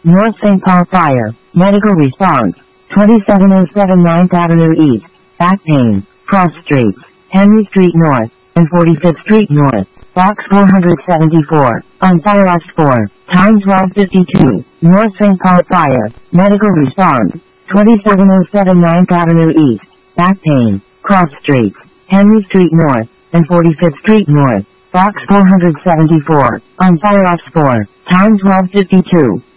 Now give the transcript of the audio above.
North St. Paul Fire. Medical response. 2707 9th Avenue East. Back pain. Cross Streets. Henry Street North. And 45th Street North. Box 474. On fire off 4. Time 12:52. North St. Paul Fire. Medical response. 2707 9th Avenue East. Back pain. Cross Streets. Henry Street North. And 45th Street North. Box 474. On fire off 4. Time 12:52.